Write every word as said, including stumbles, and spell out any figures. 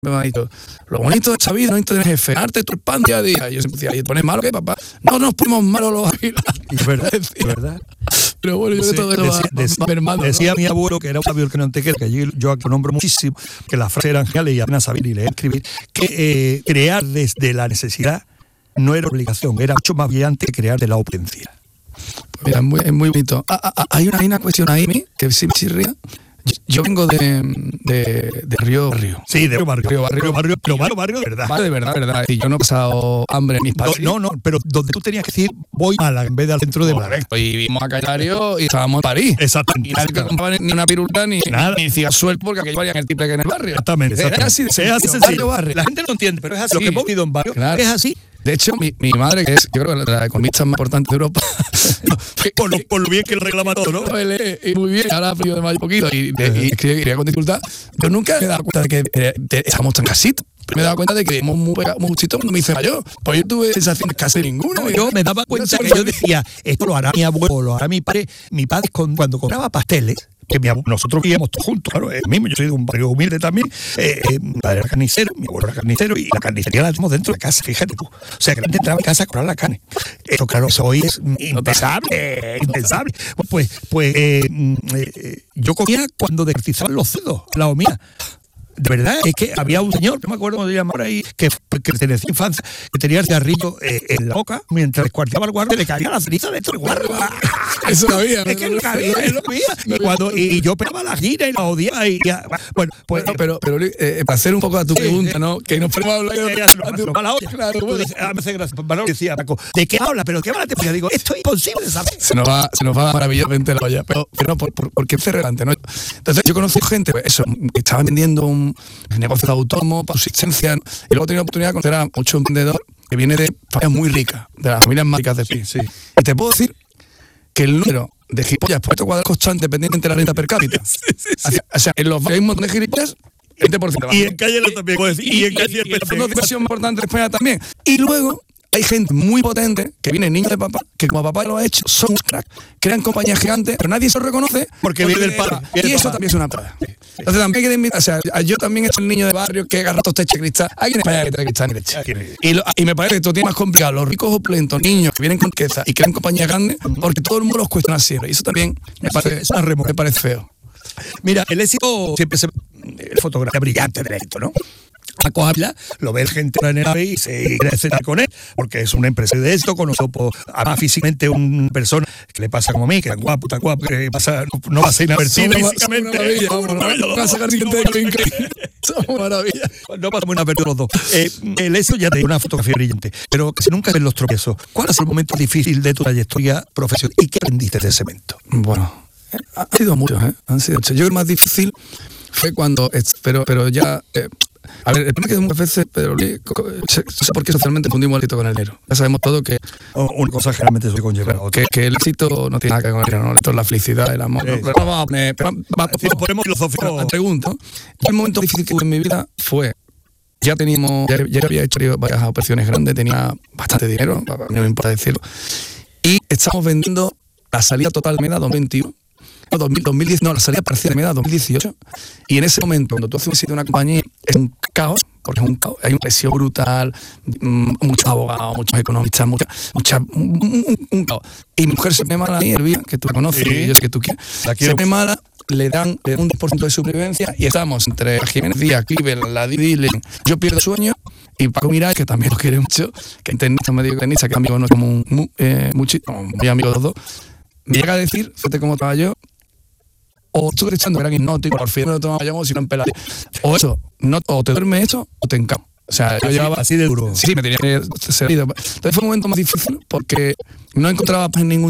me ha dicho, lo bonito de esta vida, lo bonito de esferarte tu pan día a día. Y yo siempre decía, ¿y te pones malo qué, papá? No nos ponemos malos los águilas. Es verdad, es verdad. Pero bueno, yo Sí, de todo eso decía, va, va, decía, va mermando, decía ¿no? mi abuelo, que era un sabio que no te queda, que yo, yo lo nombro muchísimo, que las frases eran geniales y apenas sabía ni leer, escribir, que eh, crear desde la necesidad no era obligación, era mucho más brillante que crear de la opulencia. Pues mira, es muy, es muy bonito. Ah, ah, ah, hay, una, hay una cuestión ahí, mi, que sí me chirría. Yo, yo vengo de, de, de Río Barrio. Sí, de barrio, Río Barrio. Río barrio, pero barrio, barrio de verdad. Vale, de verdad, de verdad. Y yo no he pasado hambre en mis No, padres. no, no, pero donde tú tenías que decir, voy a la en vez de al centro de Málaga. Y vimos a Callario y estábamos en París. Exactamente. Y nadie que compraba ni una pirulita ni Nada. ni decía suelto porque aquello valían el triple que en el barrio. Exactamente. Era exactamente. así de Es así sencillo, sencillo. barrio, barrio. La gente no entiende, pero es así. Sí. Lo que hemos vivido en barrio Claro. es así. De hecho, mi, mi madre, que es, yo creo que la economista más importante de Europa, Por lo, por lo bien que lo reclama todo, ¿no? no, lee y muy bien, ahora ha aprendido de más un poquito y, de, y escribía con dificultad. Yo nunca me he dado cuenta de que eh, de, estamos tan casitos. Me he dado cuenta de que hemos muy pegado, muy justito cuando me hice mayor. Pues yo tuve sensaciones casi ninguna. No, yo me daba cuenta que yo decía, esto lo hará mi abuelo, lo hará mi padre. Mi padre con, cuando compraba pasteles, que mi abuelo, nosotros vivíamos todos juntos, claro, el mismo, yo soy de un barrio humilde también, eh, eh, mi padre era carnicero, mi abuelo era carnicero, y la carnicería la tenemos dentro de casa, fíjate tú. O sea, que la gente entraba en casa a comprar la carne. Esto, claro, eso hoy es impensable, impensable. Pues, pues eh, eh, yo comía cuando descuartizaban los cerdos, la homía. De verdad, es que había un señor, no me acuerdo cómo se llama ahora ahí, que, que tenía infancia, que tenía el cigarrillo eh, en la boca, mientras descuartizaba el guardia, le caía la ceniza dentro del guardia. Eso no había. Es que no cabía, él lo veía. Y, cuando, y, y yo pegaba la gira y la odiaba. Y, ya, bueno, pues. No, pero, pero eh, para hacer un poco a tu pregunta, ¿no? Que nos ponemos a hablar Eh, ya se nos pasó para la olla. Claro, tú dices, ah, me hace gracia. Manolo decía, Paco, ¿de qué habla? ¿Pero qué habla? Yo digo, esto es imposible de saber. Se nos va, se nos va maravillosamente la olla, pero, pero no, por, por, porque es relevante, ¿no? Entonces, yo conocí gente, pues, eso, que estaban vendiendo un negocio de autónomo para subsistencia, y luego tenía la oportunidad de conocer a muchos emprendedores que viene de familias muy ricas, de las familias más ricas de Pi. Sí. Y te puedo decir que el número de gilipollas por metro cuadrado constante dependiente de la renta per cápita. Sí, sí, sí. O sea, en los barrios hay un montón de gilipollas, veinte por ciento. Y en calle lo también, puedo decir. Y en calle y, y, y el fondo de inversión más importante de España también. Y luego hay gente muy potente que viene niños de papá, que como papá lo ha hecho, son crack, crean compañías gigantes, pero nadie se lo reconoce porque viene del padre. Y eso también es una parada. Entonces también hay que invitar, o sea, yo también he sido el niño de barrio que agarra estos techos de cristal. Hay en España que tiene cristal ni leche. Y, lo, y me parece que esto tiene más complicado. Los ricos opulentos, niños que vienen con riqueza y crean compañías grandes, porque todo el mundo los cuestiona siempre. Y eso también me parece, eso me parece feo. Mira, el éxito siempre se ve fotografía brillante del éxito, ¿no? Paco Ávila lo ve gente en el A V I y se quiere cenar con él, porque es una empresa de esto, conoce además físicamente una persona que le pasa como a mí, que es guapo, tan guapo, que pasa, no, no va a ser inadvertido físicamente. Maravilla, vamos, no va a sacar siguiente de increíble. Somos maravilla. No pasamos inadvertido los dos. Eh, el éxito ya te una fotografía brillante, pero si nunca ves los tropiezos, ¿cuál es el momento difícil de tu trayectoria profesional y qué aprendiste de ese momento? Bueno, han sido muchos, ¿eh? Han sido muchos. Yo creo que el más difícil fue cuando, pero, pero ya... Eh, A ver, el problema es que muchas veces, Pedro Luis, no sé por qué socialmente confundimos el éxito con el dinero. Ya sabemos todo que... Una cosa generalmente se conlleva a otra. Que, que el éxito no tiene nada que ver con el dinero, ¿no? Esto es la felicidad, el amor. Eh, pero no vamos a poner... Pero, va, si nos ponemos filosóficos... Te pregunto, el momento difícil que tuve en mi vida fue... Ya teníamos... Ya, ya había hecho varias operaciones grandes, tenía bastante dinero, no me importa decirlo. Y estamos vendiendo la salida total de Meda dos mil veintiuno. No, dos mil diez, no, la salida parcial de Meda dos mil dieciocho. Y en ese momento, cuando tú haces un sitio de una compañía, es un caos, porque es un caos, hay una presión brutal, mmm, muchos abogados, muchos economistas, mucha, mucha, un, un, un caos. Y mi mujer se me mala, Elvira, que tú la conoces, sí. Yo sé que tú quieres, se me mala, le dan, le dan un diez por ciento de supervivencia y estamos entre Jiménez Díaz, Cleveland, la Dile, yo pierdo sueño. Y Paco Miray, que también lo quiere mucho, que es tenista, medio tenista, que es amigo, no es como un, muy, eh, muy, muy amigo de los dos, me llega a decir, fíjate cómo estaba yo, o estuve echando gran hipnótico, por fin no lo tomaba yo, si no en pelada. O eso, no, o te duerme eso, o te encamo. O sea, yo así, llevaba... Así de duro. Sí, me tenía que ser... Entonces fue un momento más difícil porque no encontraba en ningún